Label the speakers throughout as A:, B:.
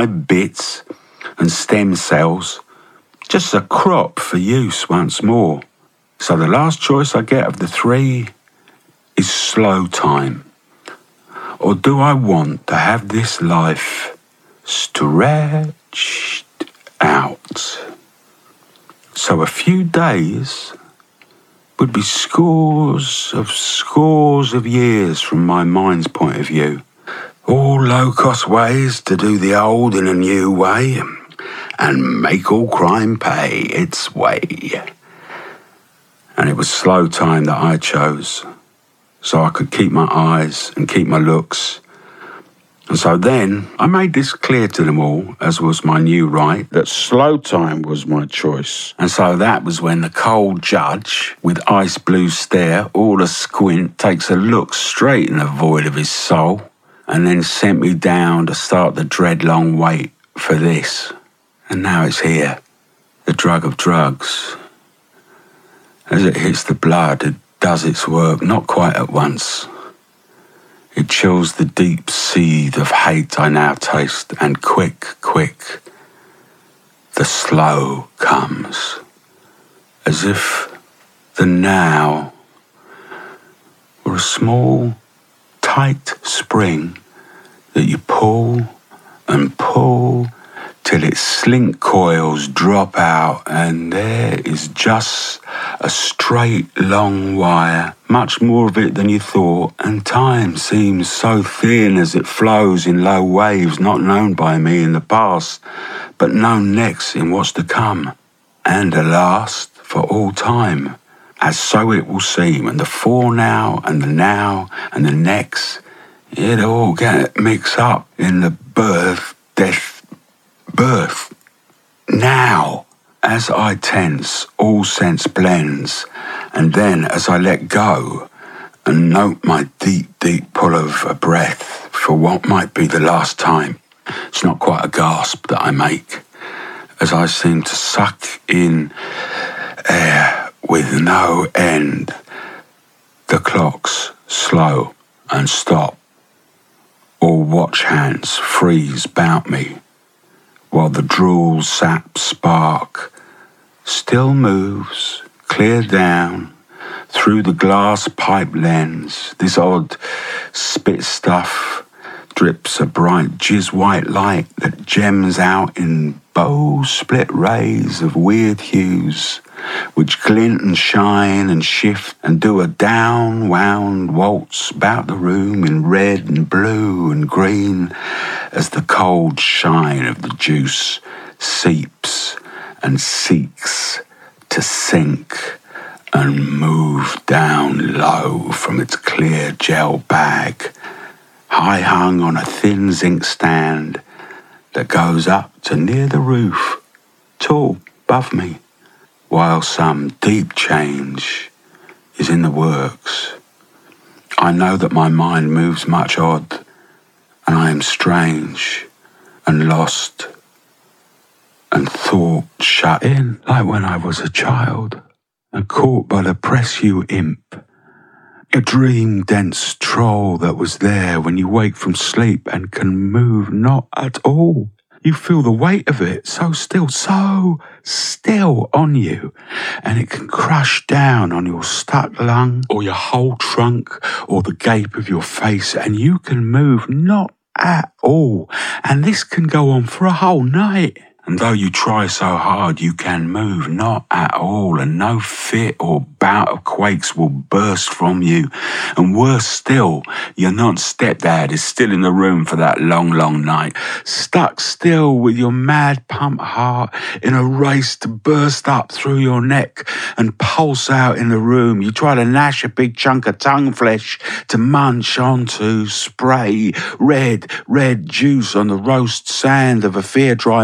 A: live bits and stem cells, just a crop for use once more. So the last choice I get of the three is slow time. Or do I want to have this life stretched out? So a few days would be scores of years from my mind's point of view. All low-cost ways to do the old in a new way and make all crime pay its way. And it was slow time that I chose, so I could keep my eyes and keep my looks. And so then I made this clear to them all, as was my new right, that slow time was my choice. And so that was when the cold judge, with ice blue stare, all a squint, takes a look straight in the void of his soul, and then sent me down to start the dread-long wait for this. And now it's here, the drug of drugs. As it hits the blood, it does its work, not quite at once. It chills the deep seed of hate I now taste, and quick, the slow comes. As if the now were a small, tight spring that you pull and pull till its slink coils drop out, and there is just a straight, long wire, much more of it than you thought, and time seems so thin as it flows in low waves not known by me in the past, but known next in what's to come, and a last for all time, as so it will seem, and the fore now, and the next, it all get mixed up in the birth, now. As I tense, all sense blends, and then as I let go and note my deep pull of a breath for what might be the last time, it's not quite a gasp that I make, as I seem to suck in air with no end. The clocks slow and stop. All watch hands freeze about me, while the drool sap spark still moves clear down through the glass pipe lens. This odd spit stuff drips a bright jizz-white light that gems out in bow-split rays of weird hues, which glint and shine and shift and do a down-wound waltz about the room in red and blue and green as the cold shine of the juice seeps and seeks to sink and move down low from its clear gel bag, high hung on a thin zinc stand that goes up to near the roof, tall above me, while some deep change is in the works. I know that my mind moves much odd, and I am strange and lost, and thought shut in like when I was a child and caught by the press you imp, a dream-dense troll that was there when you wake from sleep and can move not at all. You feel the weight of it so still on you, and it can crush down on your stuck lung or your whole trunk or the gape of your face, and you can move not at all. And this can go on for a whole night. And though you try so hard, you can move not at all, and no fit or bout of quakes will burst from you. And worse still, your non-stepdad is still in the room for that long, long night, stuck still with your mad pump heart in a race to burst up through your neck and pulse out in the room. You try to gnash a big chunk of tongue flesh to munch onto, spray red juice on the roast sand of a fear-dry mouth,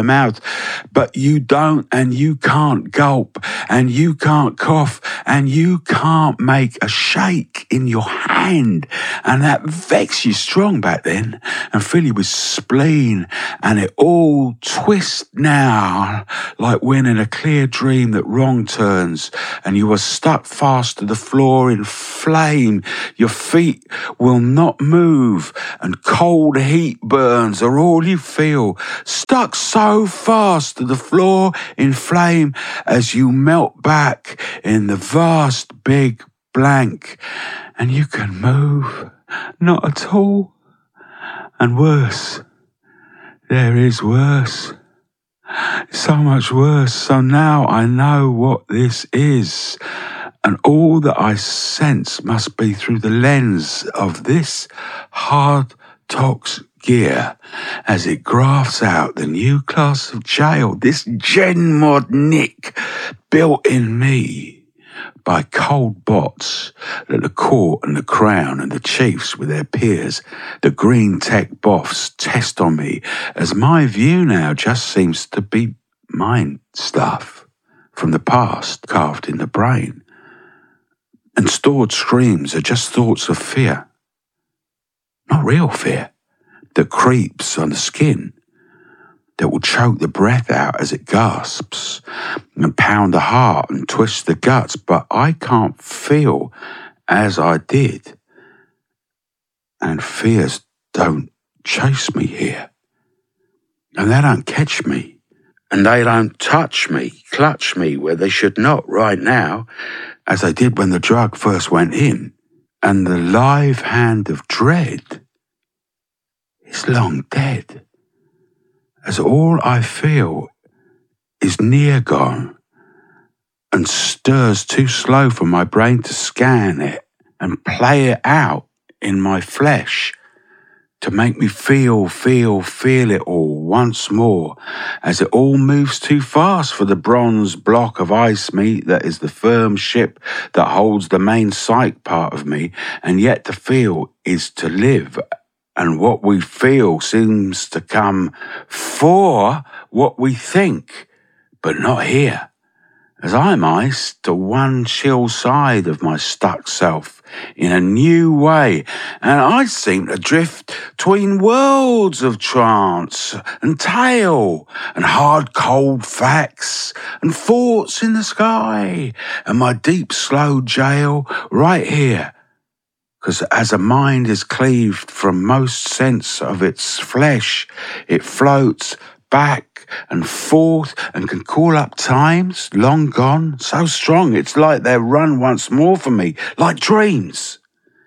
A: but you don't, and you can't gulp, and you can't cough, and you can't make a shake in your hand. And that vexed you strong back then, and fill you with spleen, and it all twists now, like when in a clear dream that wrong turns, and you are stuck fast to the floor in flame. Your feet will not move, and cold heat burns are all you feel, stuck so fast to the floor in flame as you melt back in the vast big blank, and you can move not at all. And worse, there is worse, so much worse. So now I know what this is, and all that I sense must be through the lens of this hard tox gear as it grafts out the new class of jail, this Gen Mod Nick built in me by cold bots that the court and the crown and the chiefs with their peers, the green tech boffs, test on me, as my view now just seems to be mind stuff from the past carved in the brain. And stored screams are just thoughts of fear, not real fear, that creeps on the skin, that will choke the breath out as it gasps and pound the heart and twist the guts. But I can't feel as I did. And fears don't chase me here. And they don't catch me. And they don't touch me, clutch me where they should not right now, as they did when the drug first went in. And the live hand of dread is long dead, as all I feel is near gone and stirs too slow for my brain to scan it and play it out in my flesh to make me feel it all once more, as it all moves too fast for the bronze block of ice meat that is the firm ship that holds the main psych part of me, and yet to feel is to live. And what we feel seems to come for what we think, but not here, as I'm ice to one chill side of my stuck self in a new way, and I seem to drift between worlds of trance and tale and hard cold facts and thoughts in the sky, and my deep slow jail right here. Because as a mind is cleaved from most sense of its flesh, it floats back and forth and can call up times long gone, so strong it's like they're run once more for me, like dreams.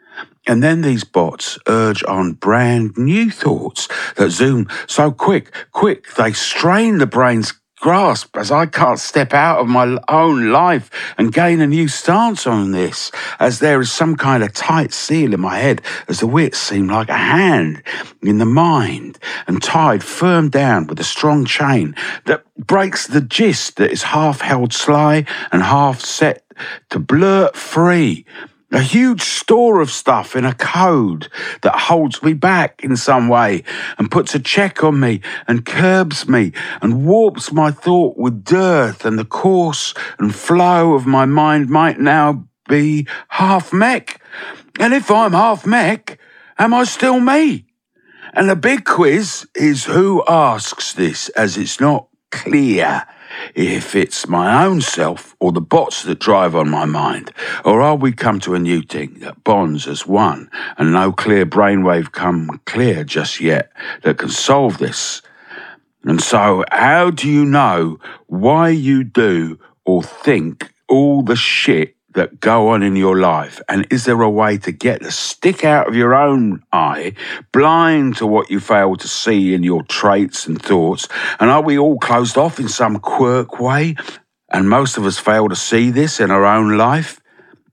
A: And then these bots urge on brand new thoughts that zoom so quick, they strain the brain's grasp as I can't step out of my own life and gain a new stance on this, as there is some kind of tight seal in my head, as the wits seem like a hand in the mind and tied firm down with a strong chain that breaks the gist that is half held sly and half set to blurt free. A huge store of stuff in a code that holds me back in some way and puts a check on me and curbs me and warps my thought with dearth, and the course and flow of my mind might now be half mech. And if I'm half mech, am I still me? And the big quiz is who asks this, as it's not clear if it's my own self or the bots that drive on my mind, or are we come to a new thing that bonds as one, and no clear brainwave come clear just yet that can solve this. And so how do you know why you do or think all the shit that go on in your life? And is there a way to get the stick out of your own eye, blind to what you fail to see in your traits and thoughts? And are we all closed off in some quirk way? And most of us fail to see this in our own life.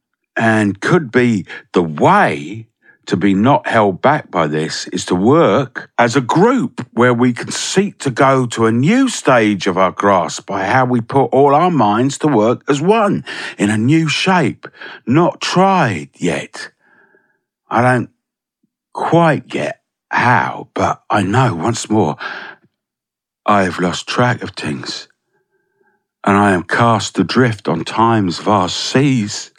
A: And could be the way to be not held back by this is to work as a group where we can seek to go to a new stage of our grasp by how we put all our minds to work as one in a new shape, not tried yet. I don't quite get how, but I know once more I have lost track of things, and I am cast adrift on time's vast seas,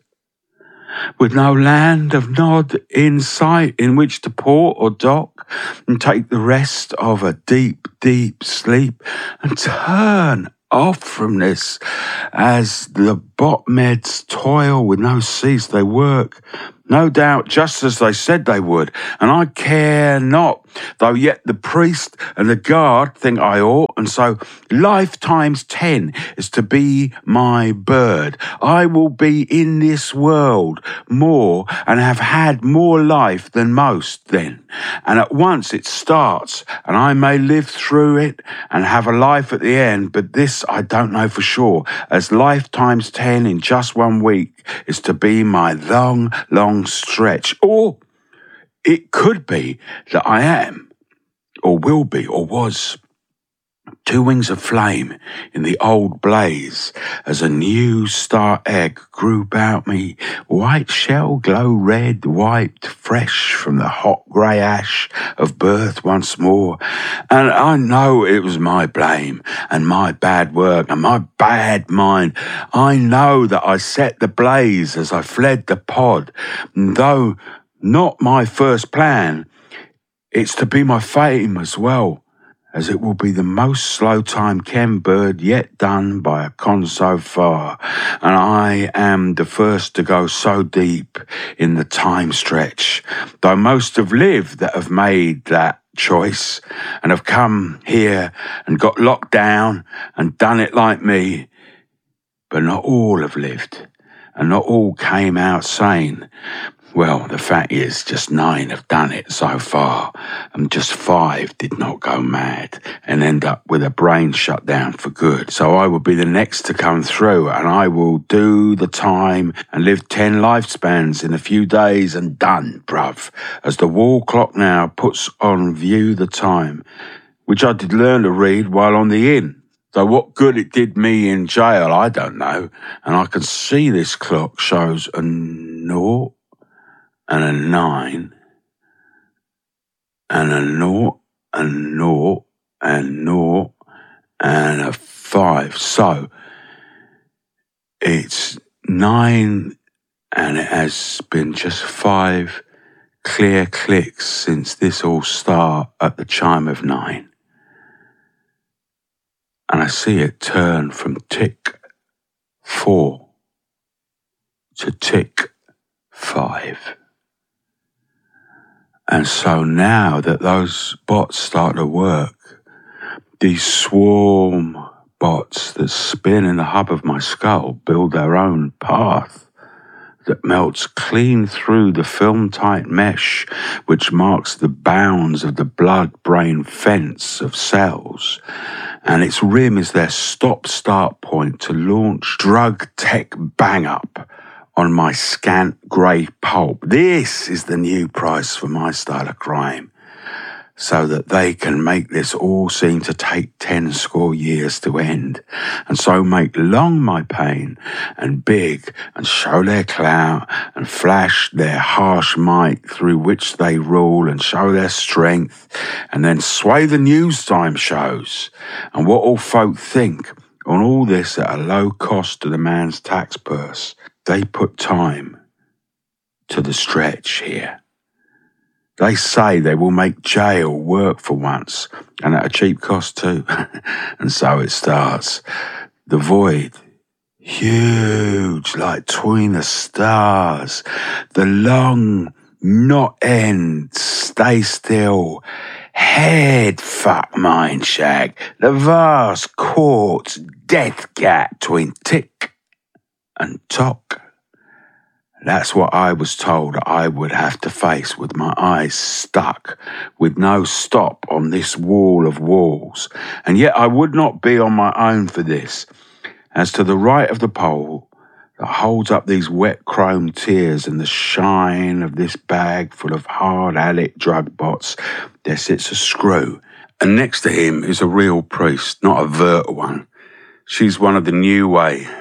A: with no land of nod in sight in which to port or dock and take the rest of a deep, deep sleep and turn off from this as the botmeds toil with no cease they work, no doubt just as they said they would, and I care not, though yet the priest and the guard think I ought, and so life times 10 is to be my bird. I will be in this world more and have had more life than most then, and at once it starts, and I may live through it and have a life at the end, but this I don't know for sure, as life times 10 in just 1 week is to be my long, long stretch. Or it could be that I am, or will be, or was, 2 wings of flame in the old blaze, as a new star egg grew about me, white shell glow red, wiped fresh from the hot grey ash of birth once more. And I know it was my blame, and my bad work, and my bad mind. I know that I set the blaze as I fled the pod, and though not my first plan, it's to be my fame as well, as it will be the most slow time ken bird yet done by a con so far, and I am the first to go so deep in the time stretch, though most have lived that have made that choice and have come here and got locked down and done it like me, but not all have lived, and not all came out sane. Well, the fact is, just 9 have done it so far, and just 5 did not go mad and end up with a brain shut down for good. So I will be the next to come through, and I will do the time and live 10 lifespans in a few days and done, bruv, as the wall clock now puts on view the time, which I did learn to read while on the inn. Though what good it did me in jail, I don't know, and I can see this clock shows a 0 and a 9, and a 0, and 0, and 0, and a 5. So it's 9, and it has been just 5 clear clicks since this all start at the chime of 9. And I see it turn from tick 4 to tick 5. And so now that those bots start to work, these swarm bots that spin in the hub of my skull build their own path that melts clean through the film-tight mesh which marks the bounds of the blood-brain fence of cells, and its rim is their stop-start point to launch drug tech bang-up on my scant grey pulp. This is the new price for my style of crime, so that they can make this all seem to take 10 score years to end, and so make long my pain and big, and show their clout and flash their harsh might through which they rule, and show their strength, and then sway the news time shows and what all folk think on all this at a low cost to the man's tax purse. They put time to the stretch here. They say they will make jail work for once, and at a cheap cost too. And so it starts. The void, huge like 'tween the stars. The long, not end, stay still, head fuck mind shag. The vast quartz death gap between tick and tock. That's what I was told I would have to face with my eyes stuck, with no stop on this wall of walls. And yet I would not be on my own for this. As to the right of the pole that holds up these wet chrome tears and the shine of this bag full of hard alec drug bots, there sits a screw. And next to him is a real priest, not a vert one. She's one of the new way,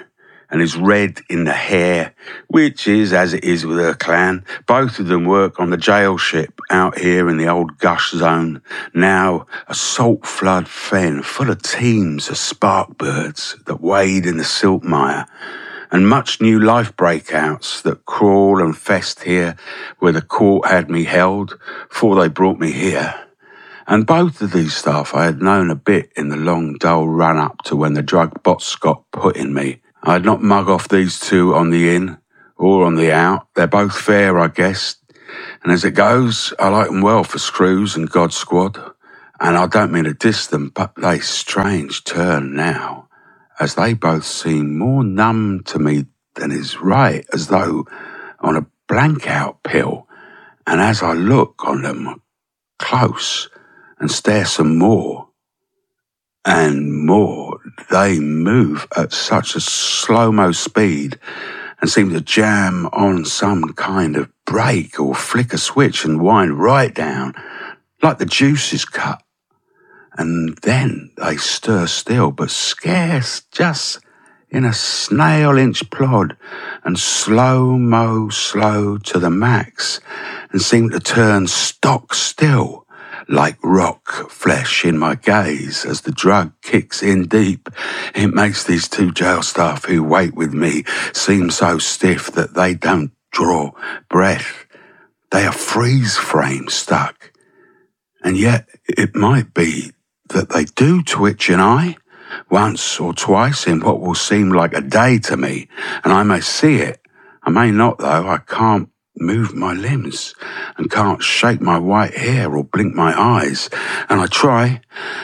A: and is red in the hair, which is as it is with her clan. Both of them work on the jail ship out here in the old Gush Zone, now a salt flood fen full of teams of spark birds that wade in the silt mire, and much new life breakouts that crawl and fest here where the court had me held before they brought me here. And both of these staff I had known a bit in the long, dull run-up to when the drug bots got put in me. I'd not mug off these two on the in or on the out. They're both fair, I guess. And as it goes, I like them well for Screws and God Squad. And I don't mean to diss them, but they strange turn now, as they both seem more numb to me than is right, as though on a blank-out pill. And as I look on them close and stare some more and more, they move at such a slow-mo speed and seem to jam on some kind of brake or flick a switch and wind right down, like the juice is cut. And then they stir still, but scarce, just in a snail-inch plod, and slow-mo slow to the max, and seem to turn stock still, like rock flesh in my gaze as the drug kicks in deep. It makes these two jail staff who wait with me seem so stiff that they don't draw breath. They are freeze-frame stuck. And yet it might be that they do twitch an eye once or twice in what will seem like a day to me, and I may see it. I may not, though. I can't move my limbs and can't shake my white hair or blink my eyes, and I try,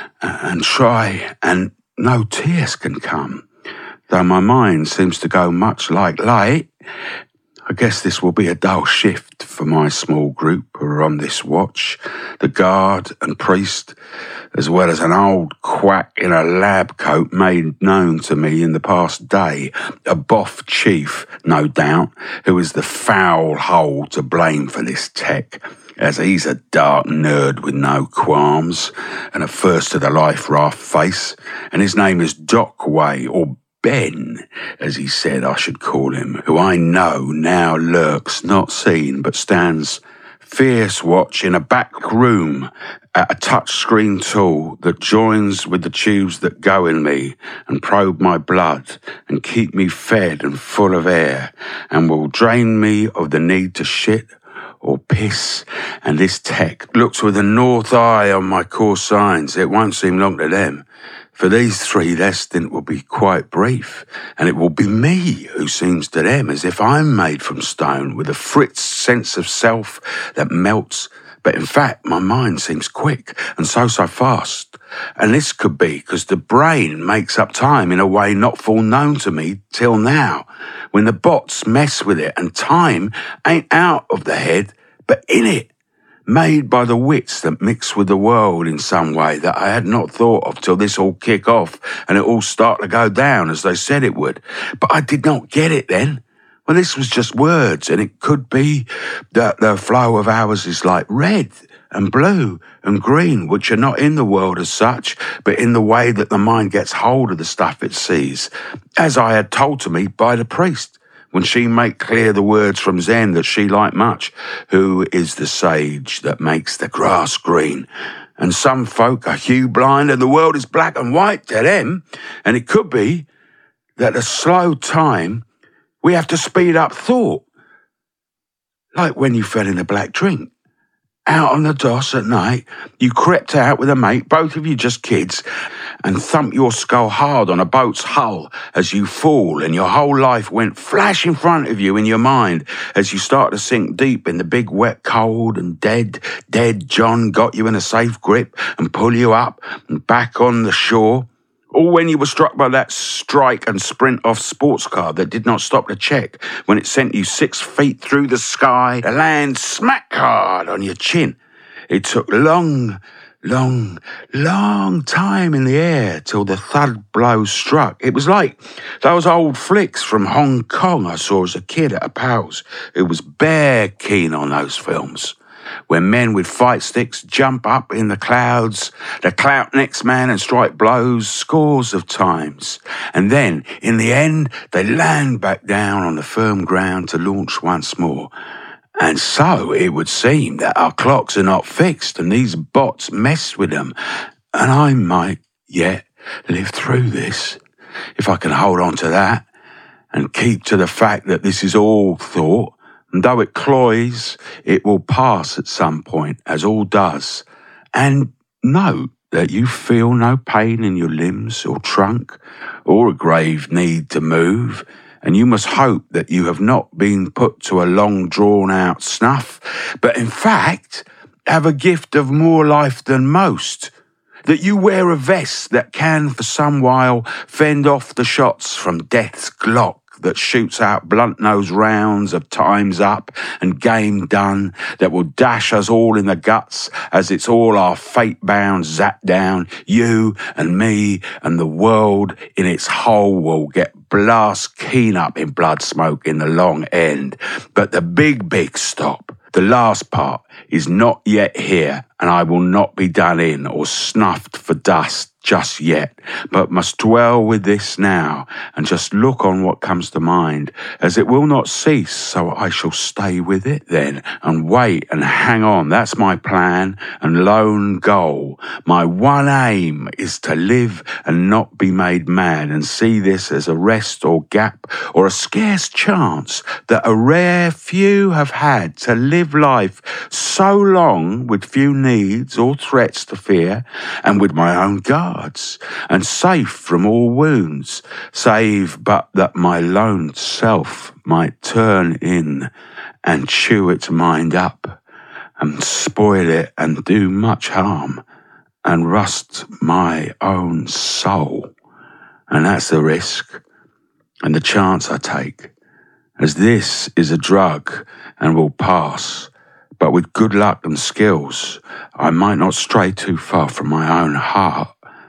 A: and no tears can come, though my mind seems to go much like light. I guess this will be a dull shift for my small group who are on this watch, the guard and priest, as well as an old quack in a lab coat made known to me in the past day, a boff chief, no doubt, who is the foul hole to blame for this tech, as he's a dark nerd with no qualms and a first-to-the-life rough face, and his name is Dockway, or Ben, as he said I should call him, who I know now lurks, not seen, but stands fierce watch in a back room at a touch-screen tool that joins with the tubes that go in me and probe my blood and keep me fed and full of air and will drain me of the need to shit or piss. And this tech looks with a north eye on my core signs. It won't seem long to them. For these three, their stint will be quite brief, and it will be me who seems to them as if I'm made from stone with a Fritz sense of self that melts. But in fact, my mind seems quick and so fast. And this could be because the brain makes up time in a way not full known to me till now, when the bots mess with it and time ain't out of the head, but in it, made by the wits that mix with the world in some way that I had not thought of till this all kick off and it all start to go down as they said it would. But I did not get it then. Well, this was just words, and it could be that the flow of ours is like red and blue and green, which are not in the world as such, but in the way that the mind gets hold of the stuff it sees, as I had told to me by the priest, when she made clear the words from Zen that she liked much, who is the sage that makes the grass green. And some folk are hue blind and the world is black and white to them, and it could be that a slow time we have to speed up thought, like when you fell in a black drink. Out on the doss at night, you crept out with a mate, both of you just kids, and thumped your skull hard on a boat's hull as you fall, and your whole life went flash in front of you in your mind as you start to sink deep in the big wet cold, and dead John got you in a safe grip and pull you up and back on the shore. Or when you were struck by that strike and sprint off sports car that did not stop to check when it sent you 6 feet through the sky to land smack hard on your chin. It took long time in the air till the thud blow struck. It was like those old flicks from Hong Kong I saw as a kid at a pal's who was bare keen on those films. where men with fight sticks jump up in the clouds, to clout next man and strike blows scores of times. And then, in the end, they land back down on the firm ground to launch once more. And so it would seem that our clocks are not fixed and these bots mess with them. And I might yet live through this, if I can hold on to that and keep to the fact that this is all thought, and though it cloys, it will pass at some point, as all does. And note that you feel no pain in your limbs or trunk, or a grave need to move, and you must hope that you have not been put to a long drawn-out snuff, but in fact have a gift of more life than most, that you wear a vest that can for some while fend off the shots from death's Glock that shoots out blunt-nosed rounds of time's up and game done, that will dash us all in the guts as it's all our fate-bound zap down. You and me and the world in its whole will get blast keen up in blood smoke in the long end. But the big stop, the last part, is not yet here, and I will not be done in or snuffed for dust just yet, but must dwell with this now and just look on what comes to mind, as it will not cease, so I shall stay with it then and wait and hang on. That's my plan and lone goal. My one aim is to live and not be made mad, and see this as a rest or gap or a scarce chance that a rare few have had to live life so long with few needs or threats to fear, and with my own guards, and safe from all wounds, save but that my lone self might turn in and chew its mind up, and spoil it and do much harm, and rust my own soul. And that's the risk and the chance I take, as this is a drug and will pass. But with good luck and skills, I might not stray too far from my own heart.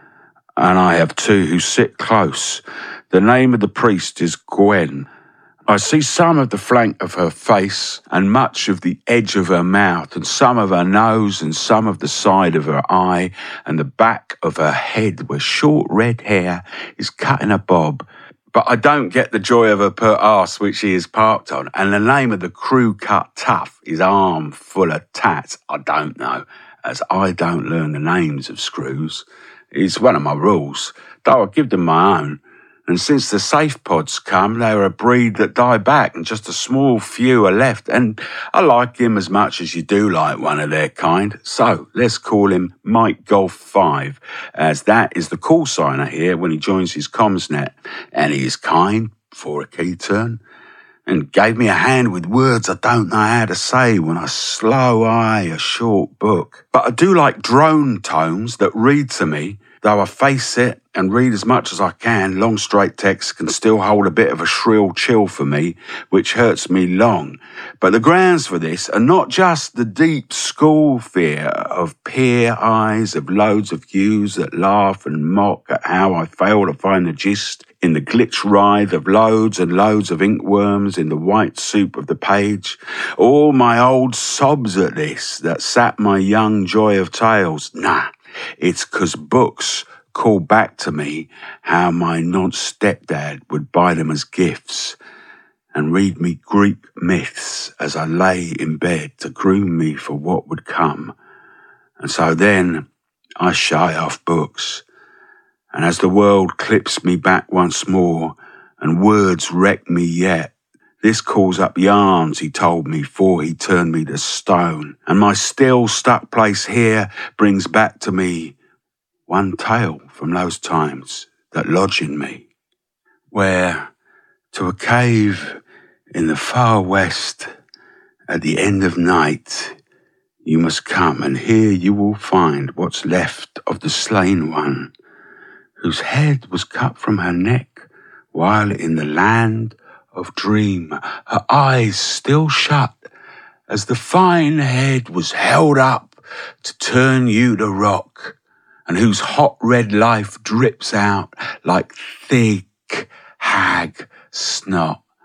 A: And I have two who sit close. The name of the priest is Gwen. I see some of the flank of her face and much of the edge of her mouth and some of her nose and some of the side of her eye and the back of her head where short red hair is cut in a bob. But I don't get the joy of her pert arse which she is parked on, and the name of the crew cut tough is arm full of tats. I don't know, as I don't learn the names of screws. It's one of my rules, though I give them my own. And since the safe pods come, they are a breed that die back, and just a small few are left. And I like him as much as you do like one of their kind. So let's call him Mike Golf 5, as that is the call sign I hear when he joins his comms net. And he is kind for a key turn, and gave me a hand with words I don't know how to say when I slow-eye a short book. But I do like drone tomes that read to me, though I face it and read as much as I can. Long straight text can still hold a bit of a shrill chill for me, which hurts me long. But the grounds for this are not just the deep school fear of peer eyes, of loads of yous that laugh and mock at how I fail to find the gist in the glitch writhe of loads and loads of inkworms in the white soup of the page, or my old sobs at this that sap my young joy of tales. Nah, it's 'cause books call back to me how my non-stepdad would buy them as gifts and read me Greek myths as I lay in bed to groom me for what would come. And so then I shy off books, and as the world clips me back once more and words wreck me yet, this calls up yarns he told me 'fore he turned me to stone, and my still stuck place here brings back to me one tale from those times that lodge in me, where to a cave in the far west at the end of night you must come, and here you will find what's left of the slain one, whose head was cut from her neck while in the land of dream, her eyes still shut, as the fine head was held up to turn you to rock, and whose hot red life drips out like thick hag snot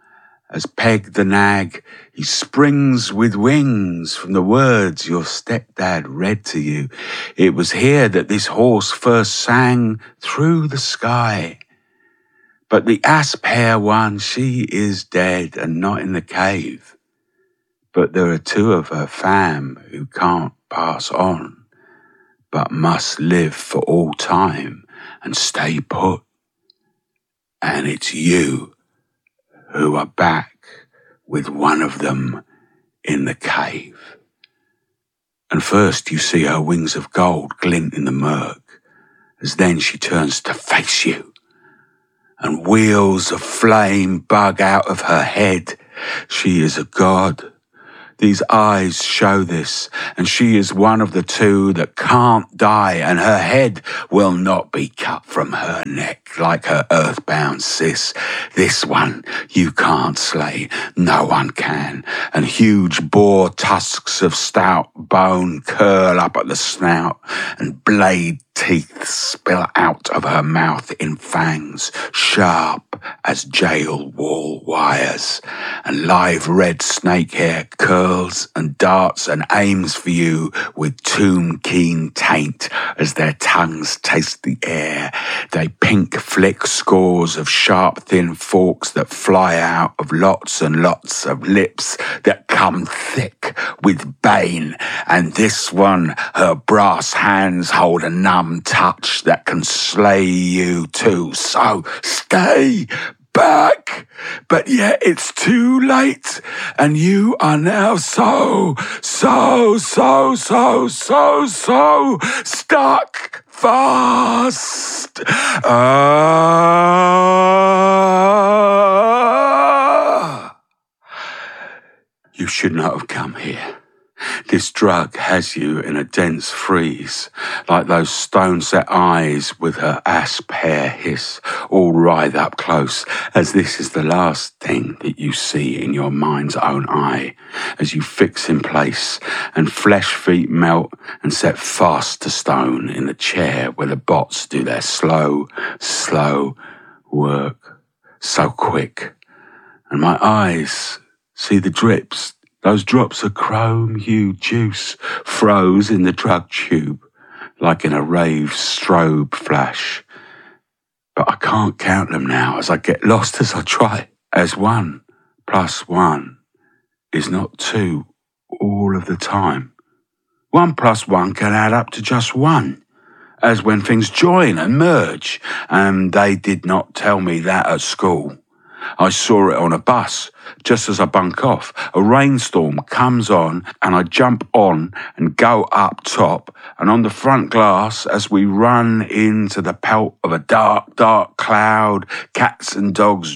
A: As Peg the nag, he springs with wings from the words your stepdad read to you. It was here that this horse first sang through the sky. But the asp hair one, she is dead and not in the cave. But there are two of her fam who can't pass on, but must live for all time and stay put. And it's you who are back with one of them in the cave. And first you see her wings of gold glint in the murk, as then she turns to face you, and wheels of flame bug out of her head. She is a god. These eyes show this, and she is one of the two that can't die, and her head will not be cut from her neck like her earthbound sis. This one you can't slay, no one can, and huge boar tusks of stout bone curl up at the snout, and blade teeth spill out of her mouth in fangs, sharp as jail wall wires, and live red snake hair curls and darts and aims for you with tomb-keen taint. As their tongues taste the air, they pink flick scores of sharp thin forks that fly out of lots and lots of lips that come thick with bane. And this one, her brass hands hold a numb touch that can slay you too. So stay back, but yet it's too late, and you are now so stuck fast. You should not have come here. This drug has you in a dense freeze, like those stone-set eyes with her asp hair hiss, all writhe up close, as this is the last thing that you see in your mind's own eye, as you fix in place, and flesh feet melt and set fast to stone in the chair where the bots do their slow work, so quick. And my eyes see the drips. Those drops of chrome-hued juice froze in the drug tube, like in a rave strobe flash. But I can't count them now as I get lost as I try. As 1 + 1 is not 2 all of the time. 1 + 1 can add up to just 1, as when things join and merge, and they did not tell me that at school. I saw it on a bus, just as I bunk off. A rainstorm comes on, and I jump on and go up top, and on the front glass, as we run into the pelt of a dark, dark cloud, cats and dogs,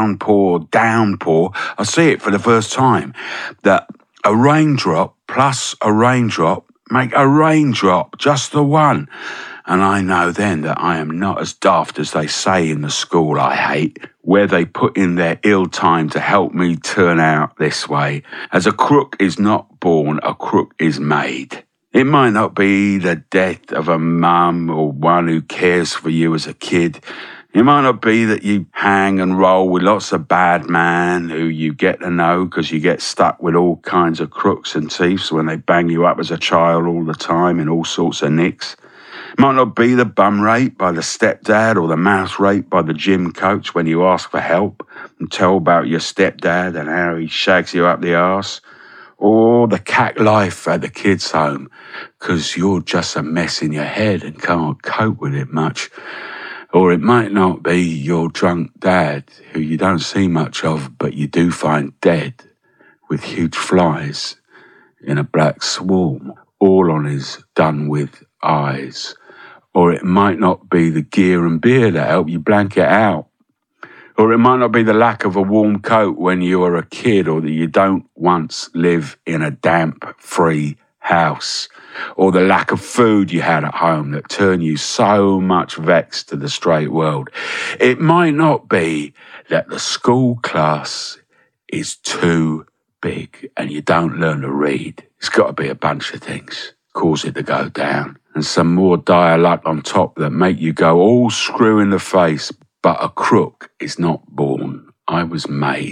A: downpour, I see it for the first time, that a raindrop plus a raindrop make a raindrop, just the one. And I know then that I am not as daft as they say in the school I hate, where they put in their ill time to help me turn out this way. As a crook is not born, a crook is made. It might not be the death of a mum or one who cares for you as a kid. It might not be that you hang and roll with lots of bad man who you get to know because you get stuck with all kinds of crooks and thieves when they bang you up as a child all the time in all sorts of nicks. It might not be the bum rape by the stepdad or the mouth rape by the gym coach when you ask for help and tell about your stepdad and how he shags you up the arse. Or the cat life at the kids' home because you're just a mess in your head and can't cope with it much. Or it might not be your drunk dad who you don't see much of but you do find dead with huge flies in a black swarm, all on his done-with eyes. Or it might not be the gear and beer that help you blank it out. Or it might not be the lack of a warm coat when you are a kid, or that you don't once live in a damp-free house. Or the lack of food you had at home that turned you so much vexed to the straight world. It might not be that the school class is too big and you don't learn to read. It's got to be a bunch of things cause it to go down. And some more dire luck on top that make you go all screw in the face. But a crook is not born. I was made.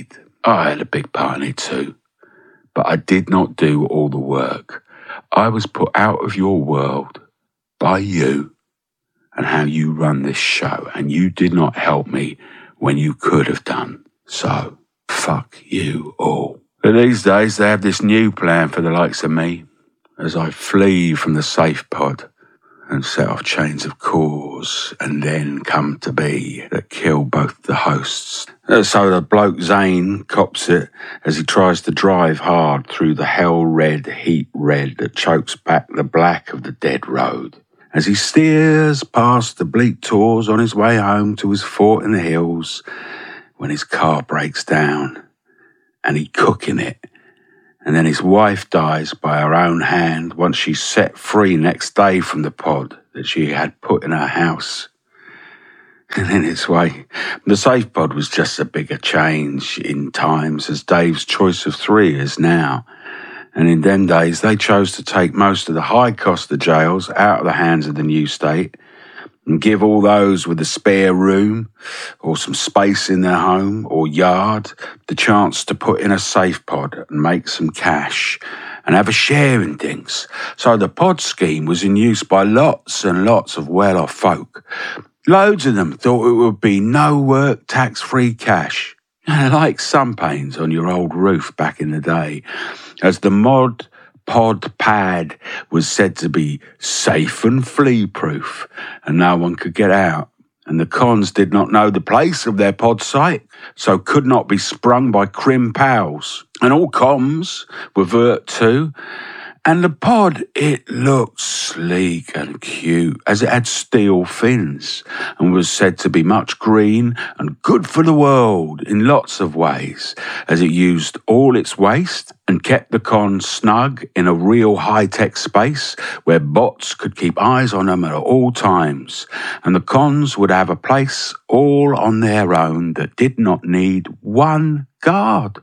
A: I had a big part in it too, but I did not do all the work. I was put out of your world by you and how you run this show, and you did not help me when you could have done. So, fuck you all. But these days they have this new plan for the likes of me as I flee from the safe pod and set off chains of cause and then come to be that kill both the hosts. So the bloke Zane cops it as he tries to drive hard through the hell-red heat red that chokes back the black of the dead road. As he steers past the bleak tors on his way home to his fort in the hills, when his car breaks down and he cooking it, and then his wife dies by her own hand once she's set free next day from the pod that she had put in her house. And in its way, the safe pod was just a bigger change in times as Dave's choice of three is now. And in them days, they chose to take most of the high cost of jails out of the hands of the new state and give all those with a spare room or some space in their home or yard the chance to put in a safe pod and make some cash and have a share in things. So the pod scheme was in use by lots and lots of well-off folk. Loads of them thought it would be no work, tax-free cash. Like sun panes on your old roof back in the day, as the mod pod pad was said to be safe and flea-proof, and no one could get out. And the cons did not know the place of their pod site, so could not be sprung by crim pals. And all comms were vert too. And the pod, it looked sleek and cute, as it had steel fins, and was said to be much green and good for the world in lots of ways, as it used all its waste and kept the cons snug in a real high-tech space where bots could keep eyes on them at all times, and the cons would have a place all on their own that did not need one guard.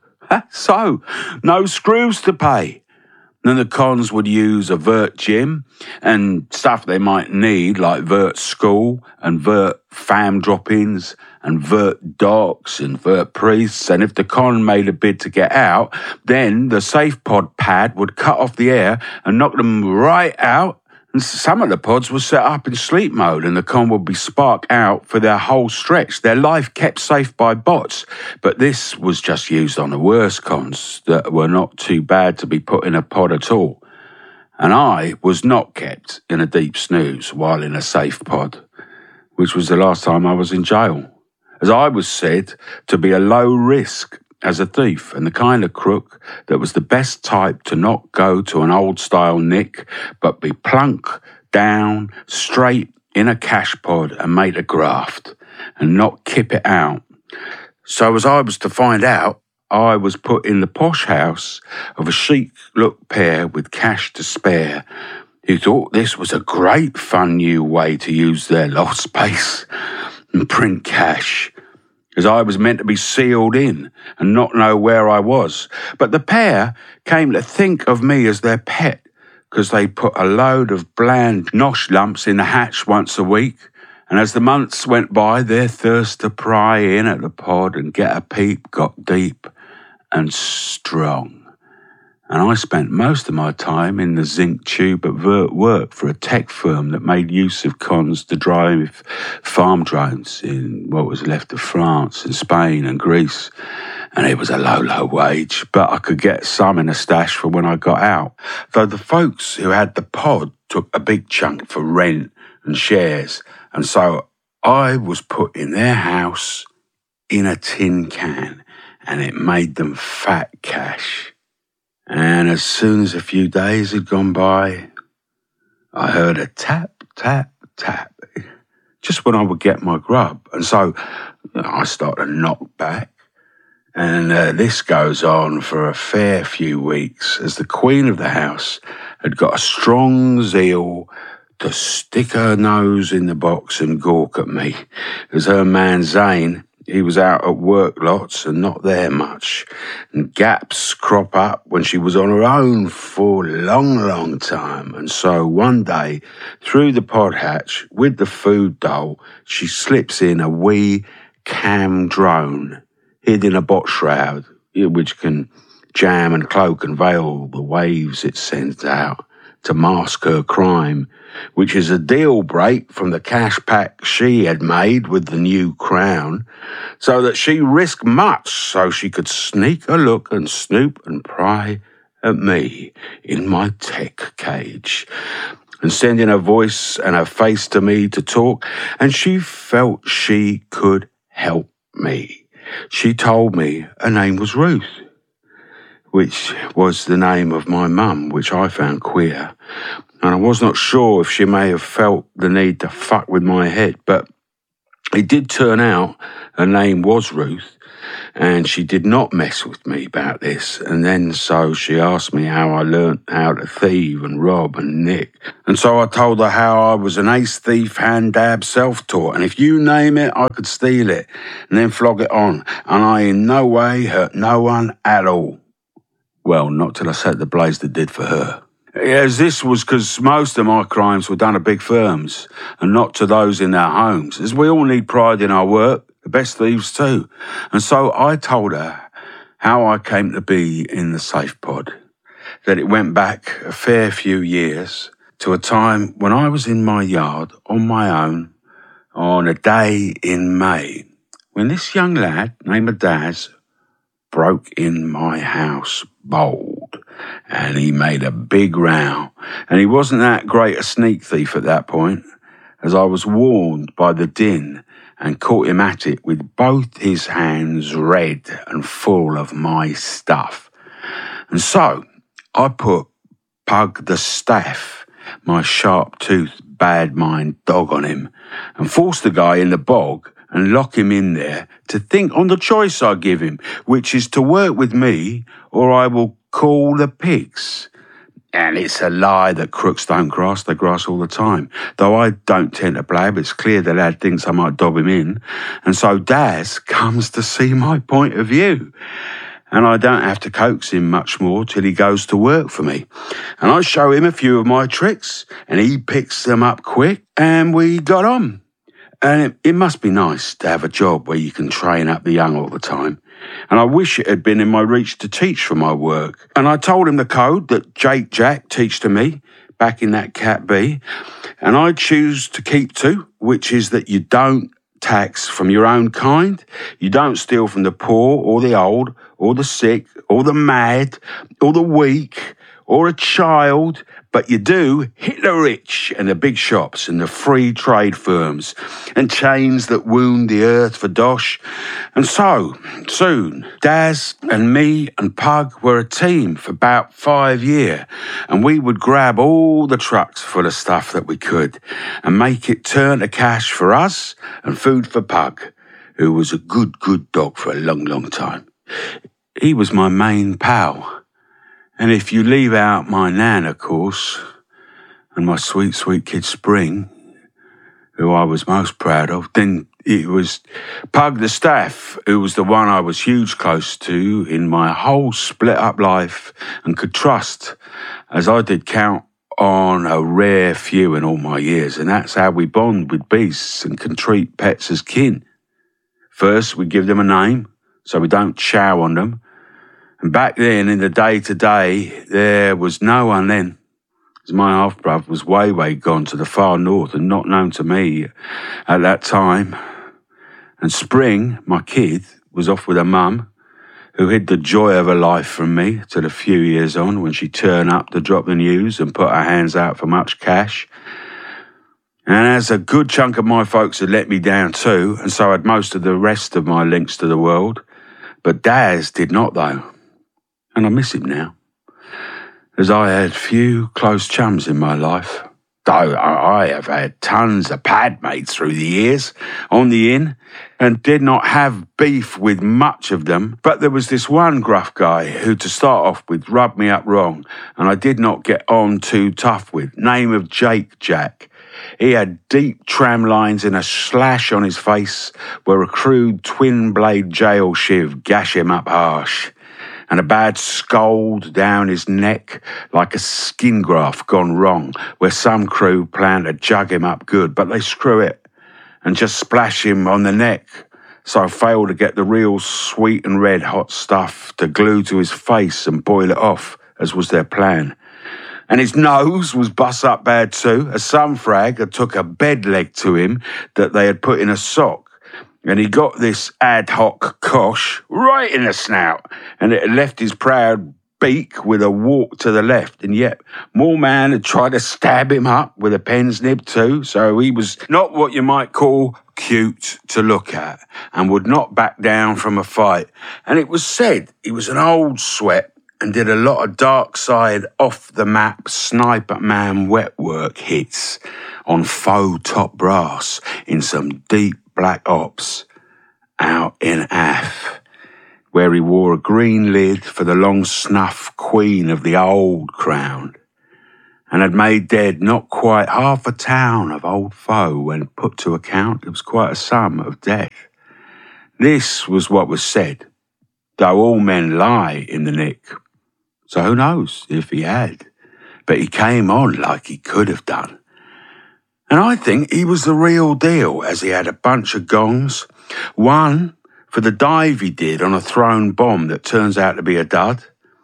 A: So, no screws to pay. Then the cons would use a vert gym and stuff they might need, like vert school and vert fam drop-ins and vert docs and vert priests. And if the con made a bid to get out, then the safe pod pad would cut off the air and knock them right out. And some of the pods were set up in sleep mode and the con would be sparked out for their whole stretch, their life kept safe by bots. But this was just used on the worst cons that were not too bad to be put in a pod at all. And I was not kept in a deep snooze while in a safe pod, which was the last time I was in jail, as I was said to be a low risk as a thief and the kind of crook that was the best type to not go to an old-style nick, but be plunk down straight in a cash pod and make a graft and not kip it out. So as I was to find out, I was put in the posh house of a chic-look pair with cash to spare who thought this was a great fun new way to use their loft space and print cash, as I was meant to be sealed in and not know where I was. But the pair came to think of me as their pet because they put a load of bland nosh lumps in the hatch once a week. And as the months went by, their thirst to pry in at the pod and get a peep got deep and strong. And I spent most of my time in the zinc tube at Vert work for a tech firm that made use of cons to drive farm drones in what was left of France and Spain and Greece. And it was a low wage, but I could get some in a stash for when I got out. Though the folks who had the pod took a big chunk for rent and shares, and so I was put in their house in a tin can, and it made them fat cash. And as soon as a few days had gone by, I heard a tap, tap, tap, just when I would get my grub. And so I started to knock back. And this goes on for a fair few weeks, as the queen of the house had got a strong zeal to stick her nose in the box and gawk at me, as her man Zane, he was out at work lots and not there much, and gaps crop up when she was on her own for a long time. And so one day, through the pod hatch with the food dole, she slips in a wee cam drone hid in a bot shroud
B: which can jam and cloak and veil the waves it sends out to mask her crime, which is a deal break from the cash pack she had made with the new crown, so that she risked much so she could sneak a look and snoop and pry at me in my tech cage, and sending her voice and her face to me to talk, and she felt she could help me. She told me her name was Ruth, which was the name of my mum, which I found queer, and I was not sure if she may have felt the need to fuck with my head, but it did turn out her name was Ruth, and she did not mess with me about this. And then so she asked me how I learnt how to thieve and rob and nick. And so I told her how I was an ace thief, hand dab, self-taught, and if you name it, I could steal it and then flog it on, and I in no way hurt no one at all. Well, not till I set the blaze that did for her. As this was because most of my crimes were done at big firms and not to those in their homes, as we all need pride in our work, the best thieves too. And so I told her how I came to be in the safe pod, that it went back a fair few years to a time when I was in my yard on my own on a day in May, when this young lad named Daz broke in my house bold, and he made a big row. And he wasn't that great a sneak thief at that point, as I was warned by the din and caught him at it with both his hands red and full of my stuff. And so I put Pug the Staff, my sharp-toothed, bad-mind dog, on him and forced the guy in the bog and lock him in there to think on the choice I give him, which is to work with me or I will call the pigs. And it's a lie that crooks don't grass, they grass all the time. Though I don't tend to blab, it's clear the lad thinks I might dob him in. And so Daz comes to see my point of view. And I don't have to coax him much more till he goes to work for me. And I show him a few of my tricks, and he picks them up quick, and we got on. And it must be nice to have a job where you can train up the young all the time. And I wish it had been in my reach to teach for my work. And I told him the code that Jake Jack teach to me back in that Cat B, and I choose to keep to, which is that you don't tax from your own kind, you don't steal from the poor or the old or the sick or the mad or the weak or a child, but you do hit the rich and the big shops and the free trade firms and chains that wound the earth for dosh. And so, soon, Daz and me and Pug were a team for about 5 years, and we would grab all the trucks full of stuff that we could and make it turn to cash for us and food for Pug, who was a good dog for a long time. He was my main pal. And if you leave out my nan, of course, and my sweet kid Spring, who I was most proud of, then it was Pug the Staff, who was the one I was huge close to in my whole split-up life and could trust, as I did count on a rare few in all my years. And that's how we bond with beasts and can treat pets as kin. First, we give them a name, so we don't chow on them. And back then, in the day-to-day, there was no one then, as my half-brother was way gone to the far north and not known to me at that time. And Spring, my kid, was off with her mum, who hid the joy of her life from me till a few years on, when she turned up to drop the news and put her hands out for much cash. And as a good chunk of my folks had let me down too, and so had most of the rest of my links to the world, but Daz did not, though. And I miss him now, as I had few close chums in my life, though I have had tons of pad mates through the years on the inn, and did not have beef with much of them. But there was this one gruff guy who, to start off with, rubbed me up wrong, and I did not get on too tough with, name of Jake Jack. He had deep tram lines and a slash on his face where a crude twin-blade jail shiv gash him up harsh, and a bad scald down his neck like a skin graft gone wrong, where some crew plan to jug him up good, but they screw it and just splash him on the neck so I failed to get the real sweet and red hot stuff to glue to his face and boil it off, as was their plan. And his nose was bust up bad too, as some frag had took a bed leg to him that they had put in a sock, and he got this ad hoc cosh right in the snout, and it had left his proud beak with a walk to the left, and yet more man had tried to stab him up with a pen's nib too, so he was not what you might call cute to look at, and would not back down from a fight. And it was said he was an old sweat and did a lot of dark side off the map sniper man wet work hits on faux top brass in some deep black ops out in Af, where he wore a green lid for the long snuff queen of the old crown, and had made dead not quite half a town of old foe when put to account. It was quite a sum of death. This was what was said, though all men lie in the nick. So who knows if he had, but he came on like he could have done. And I think he was the real deal, as he had a bunch of gongs, one for the dive he did on a thrown bomb that turns out to be a dud.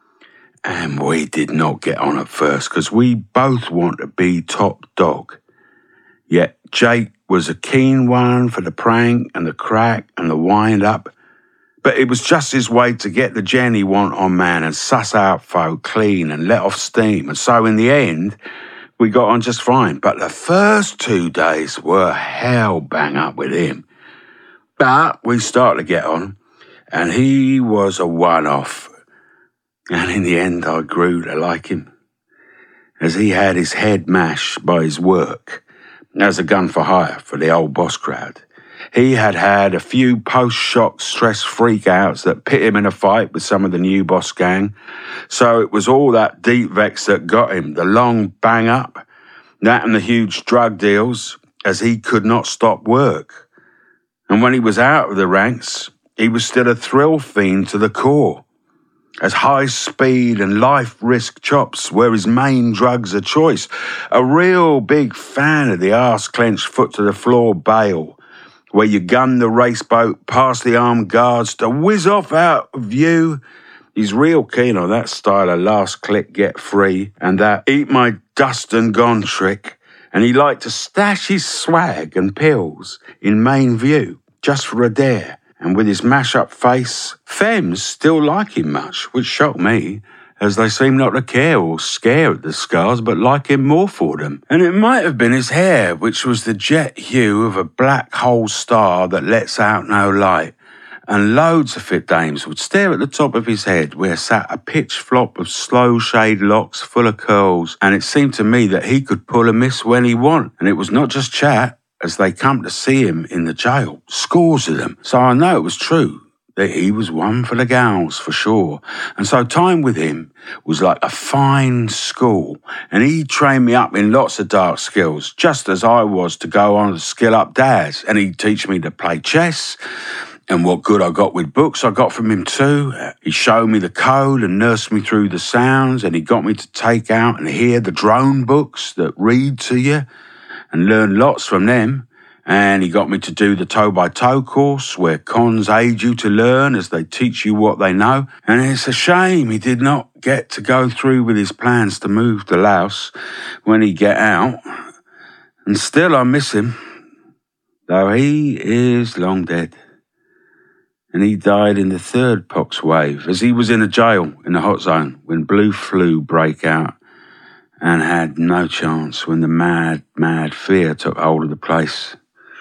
B: And we did not get on at first, because we both want to be top dog. Yet Jake was a keen one for the prank and the crack and the wind-up, but it was just his way to get the gen he want on man and suss out folk clean and let off steam. And so in the end, we got on just fine. But the first 2 days were hell bang up with him. But we started to get on, and he was a one-off. And in the end, I grew to like him, as he had his head mashed by his work as a gun for hire for the old boss crowd. He had had a few post-shock stress freakouts that pit him in a fight with some of the new boss gang. So it was all that deep vex that got him, the long bang-up, that and the huge drug deals, as he could not stop work. And when he was out of the ranks, he was still a thrill fiend to the core, as high speed and life risk chops were his main drugs of choice. A real big fan of the arse-clenched foot to the floor bail, where you gun the race boat past the armed guards to whiz off out of view. He's real keen on that style of last click get free and that eat my dust and gone trick. And he liked to stash his swag and pills in main view, just for a dare. And with his mash-up face, femmes still like him much, which shocked me, as they seem not to care or scare at the scars, but like him more for them. And it might have been his hair, which was the jet hue of a black hole star that lets out no light. And loads of fit dames would stare at the top of his head, where sat a pitch flop of slow shade locks full of curls, and it seemed to me that he could pull a miss when he want. And it was not just chat, as they come to see him in the jail, scores of them. So I know it was true that he was one for the gals, for sure. And so time with him was like a fine school, and he trained me up in lots of dark skills, just as I was to go on to skill up Daz. And he'd teach me to play chess, and what good I got with books I got from him too. He showed me the code and nursed me through the sounds, and he got me to take out and hear the drone books that read to you and learn lots from them. And he got me to do the toe-by-toe course, where cons aid you to learn as they teach you what they know. And it's a shame he did not get to go through with his plans to move to Laos when he get out. And still I miss him, though he is long dead. And he died in the third pox wave, as he was in a jail in the hot zone when blue flu break out, and had no chance when the mad fear took hold of the place.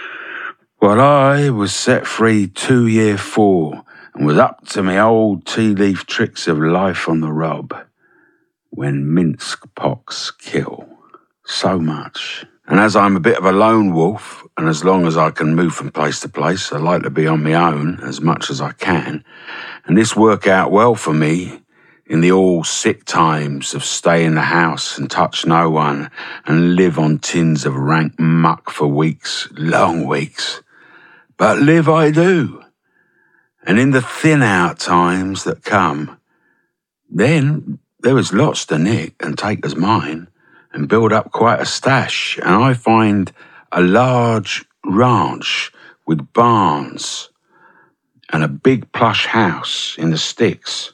B: Well, I was set free 2 year 4, and was up to my old tea leaf tricks of life on the rob, when Minsk pox kill so much. And as I'm a bit of a lone wolf, and as long as I can move from place to place, I like to be on my own as much as I can. And this worked out well for me in the all sick times of stay in the house and touch no one and live on tins of rank muck for weeks, long weeks. But live I do. And in the thin out times that come, then there was lots to nick and take as mine, and build up quite a stash, and I find a large ranch with barns and a big plush house in the sticks.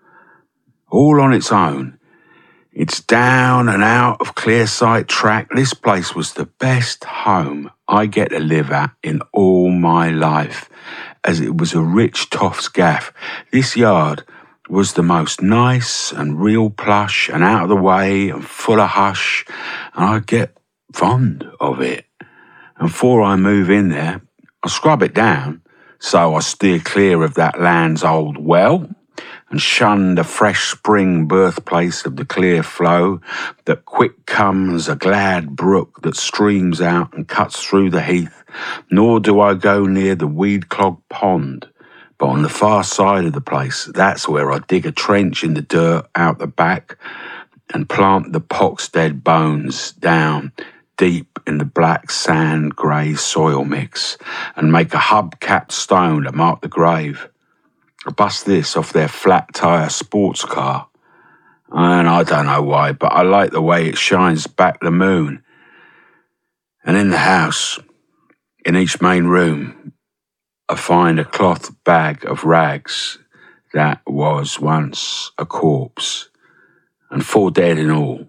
B: All on its own. It's down and out of Clearside Track. This place was the best home I get to live at in all my life, as it was a rich toff's gaff. This yard was the most nice and real plush and out of the way and full of hush, and I get fond of it. And before I move in there, I scrub it down so I steer clear of that land's old well and shun the fresh spring birthplace of the clear flow that quick comes a glad brook that streams out and cuts through the heath, nor do I go near the weed-clogged pond. But on the far side of the place, that's where I dig a trench in the dirt out the back and plant the pox-dead bones down deep in the black sand-grey soil mix and make a hub-capped stone to mark the grave. I bust this off their flat-tyre sports car, and I don't know why, but I like the way it shines back the moon. And in the house, in each main room, I find a cloth bag of rags that was once a corpse, and 4 dead in all,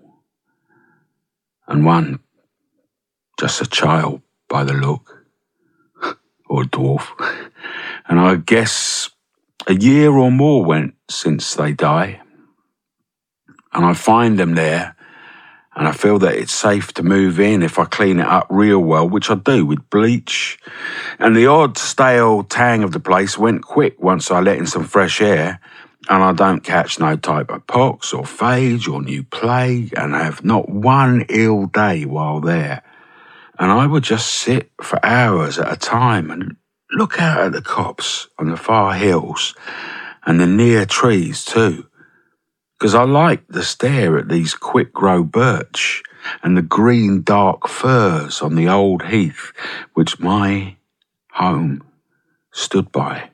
B: and one just a child by the look, or a dwarf. And I guess a year or more went since they die, and I find them there, and I feel that it's safe to move in if I clean it up real well, which I do with bleach. And the odd stale tang of the place went quick once I let in some fresh air, and I don't catch no type of pox or phage or new plague, and I have not one ill day while there. And I would just sit for hours at a time and look out at the copse on the far hills and the near trees too, because I like to stare at these quick-grow birch and the green dark firs on the old heath which my home stood by.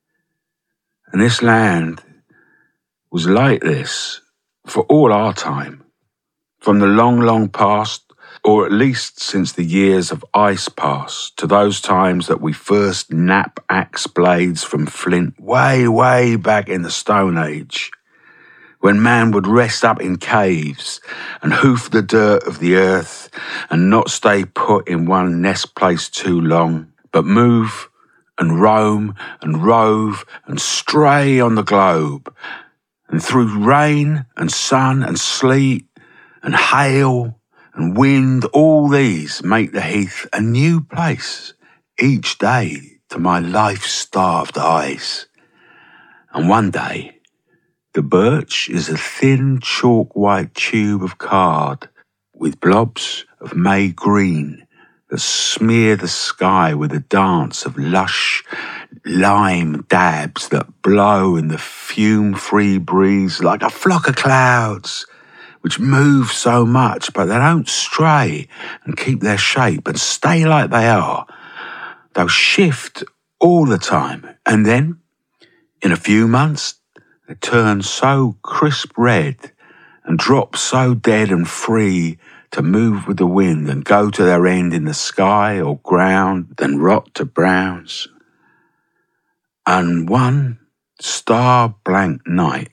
B: And this land was like this for all our time, from the long, long past, or at least since the years of ice past, to those times that we first nap axe blades from flint way, way back in the Stone Age, when man would rest up in caves and hoof the dirt of the earth and not stay put in one nest place too long, but move and roam and rove and stray on the globe, and through rain and sun and sleet and hail and wind, all these make the heath a new place each day to my life-starved eyes. And one day, the birch is a thin chalk-white tube of card with blobs of May green that smear the sky with a dance of lush lime dabs that blow in the fume-free breeze like a flock of clouds, which move so much, but they don't stray and keep their shape and stay like they are. They'll shift all the time, and then, in a few months, they turn so crisp red and drop so dead and free to move with the wind and go to their end in the sky or ground, then rot to browns. And one star-blank night,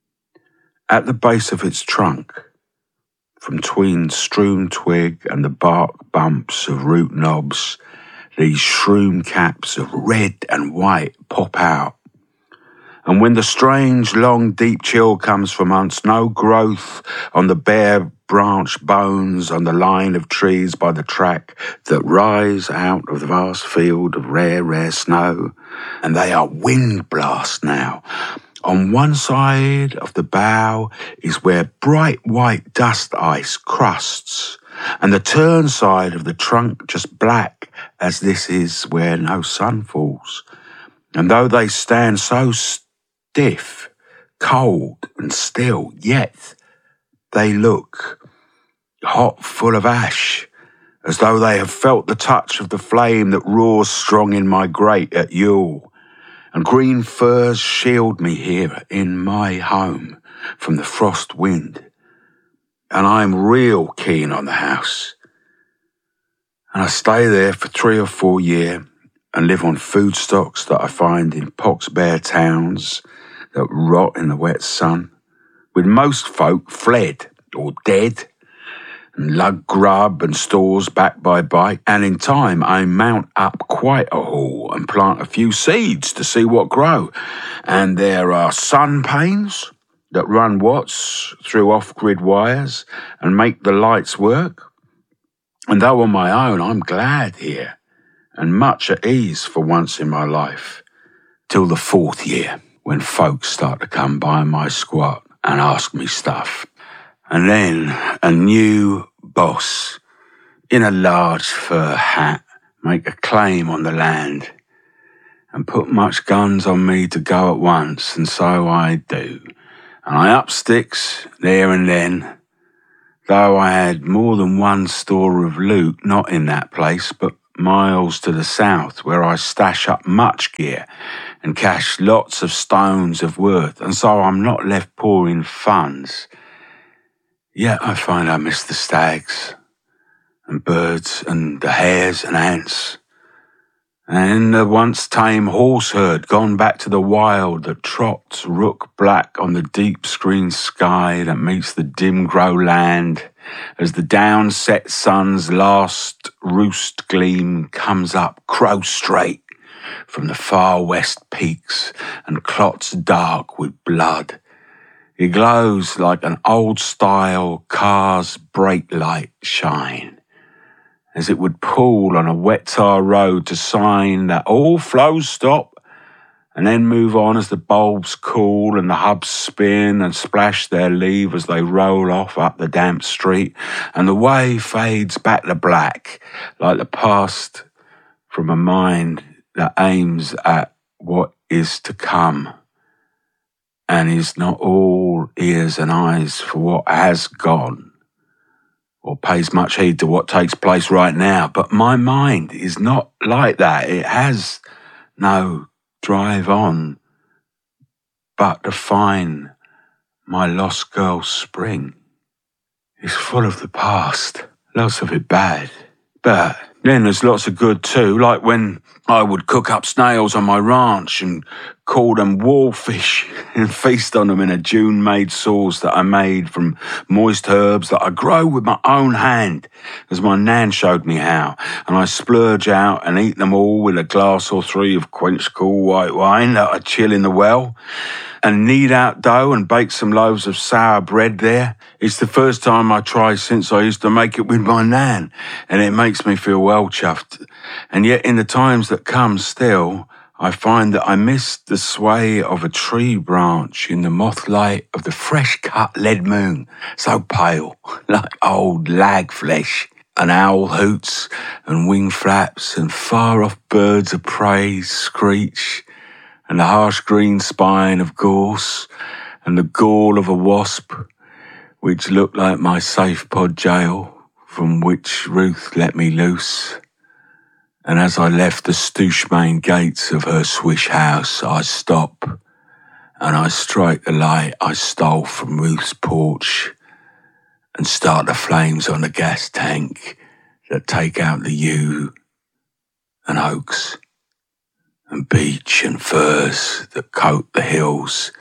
B: at the base of its trunk, from tween strewn twig and the bark bumps of root knobs, these shroom caps of red and white pop out. And when the strange, long, deep chill comes from months, no growth on the bare branch bones on the line of trees by the track that rise out of the vast field of rare, rare snow, and they are wind blasts now. On one side of the bough is where bright white dust ice crusts, and the turn side of the trunk just black, as this is where no sun falls. And though they stand so stiff, cold and still, yet they look hot, full of ash, as though they have felt the touch of the flame that roars strong in my grate at Yule. And green firs shield me here in my home from the frost wind. And I'm real keen on the house. And I stay there for 3 or 4 years,
A: and live on food stocks that I find in pox-bare towns that rot in the wet sun, with most folk fled or dead, and lug grub and stores backed by bike, and in time I mount up quite a haul and plant a few seeds to see what grow. And there are sun panes that run watts through off-grid wires and make the lights work. And though on my own, I'm glad here and much at ease for once in my life, till the 4th year, when folks start to come by my squat and ask me stuff. And then a new boss in a large fur hat make a claim on the land and put much guns on me to go at once, and so I do. And I up sticks there and then, though I had more than one store of loot not in that place, but miles to the south, where I stash up much gear and cache lots of stones of worth, and so I'm not left poor in funds. Yet I find I miss the stags and birds and the hares and ants, and the once tame horse herd gone back to the wild that trots rook black on the deep screen sky that meets the dim grow land as the down-set sun's last roost gleam comes up crow straight from the far west peaks and clots dark with blood. It glows like an old-style car's brake light shine, as it would pull on a wet tar road to sign that all flows stop, and then move on as the bulbs cool and the hubs spin and splash their leave as they roll off up the damp street, and the way fades back to black like the past from a mind that aims at what is to come and is not all ears and eyes for what has gone, or pays much heed to what takes place right now. But my mind is not like that. It has no drive on but to find my lost girl's spring. It's full of the past, lots of it bad, but then there's lots of good too, like when I would cook up snails on my ranch and call them wallfish and feast on them in a June-made sauce that I made from moist herbs that I grow with my own hand, as my nan showed me how, and I splurge out and eat them all with a glass or 3 of quench cool white wine that I chill in the well, and knead out dough and bake some loaves of sour bread there. It's the first time I try since I used to make it with my nan, and it makes me feel well chuffed. And yet in the times that come still, I find that I miss the sway of a tree branch in the moth light of the fresh-cut lead moon, so pale, like old lag flesh, and owl hoots and wing flaps and far-off birds of prey screech, and the harsh green spine of gorse, and the gall of a wasp, which looked like my safe pod jail, from which Ruth let me loose. And as I left the stoosh main gates of her swish house, I stop, and I strike the light I stole from Ruth's porch, and start the flames on the gas tank that take out the yew and oaks and beech and firs that coat the hills.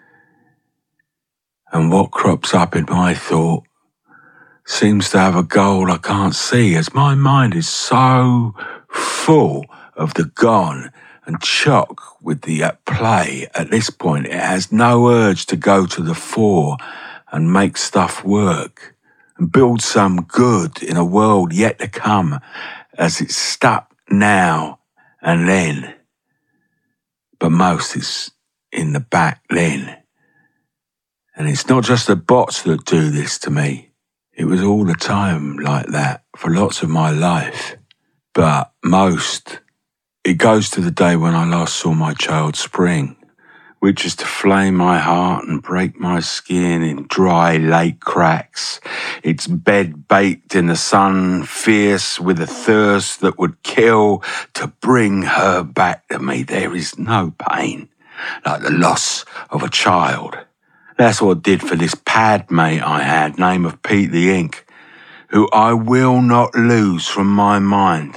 A: And what crops up in my thought seems to have a goal I can't see, as my mind is so full of the gone and chock with the at play. At this point, it has no urge to go to the fore and make stuff work and build some good in a world yet to come, as it's stuck now and then. But most is in the back then. And it's not just the bots that do this to me. It was all the time like that for lots of my life. But most, it goes to the day when I last saw my child Spring, which is to flame my heart and break my skin in dry lake cracks, its bed baked in the sun, fierce with a thirst that would kill to bring her back to me. There is no pain like the loss of a child. That's what it did for this pad mate I had, name of Pete the Ink, who I will not lose from my mind,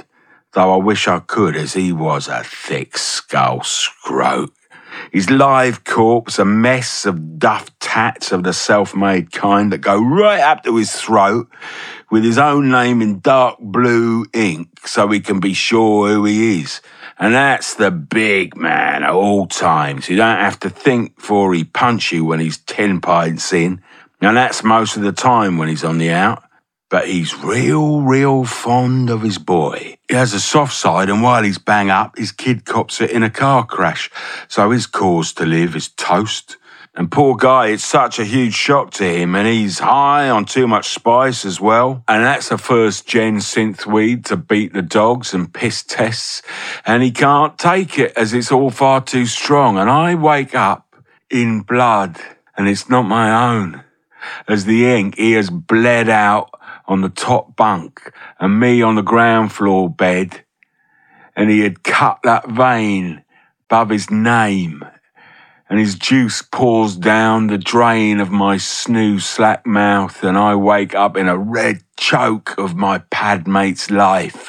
B: though I wish I could, as he was a thick skull scrote. His live corpse, a mess of duff tats of the self-made kind that go right up to his throat, with his own name in dark blue ink so we can be sure who he is. And that's the big man at all times. You don't have to think before he punch you when he's 10 pints in, and that's most of the time when he's on the out. But he's real fond of his boy. He has a soft side, and while he's bang up, his kid cops it in a car crash. So his cause to live is toast. And poor guy, it's such a huge shock to him, and he's high on too much spice as well. And that's a first-gen synth weed to beat the dogs and piss tests. And he can't take it, as it's all far too strong. And I wake up in blood, and it's not my own. As the ink, he has bled out on the top bunk, and me on the ground floor bed, and he had cut that vein above his name, and his juice pours down the drain of my snooze slack mouth, and I wake up in a red choke of my pad mate's life,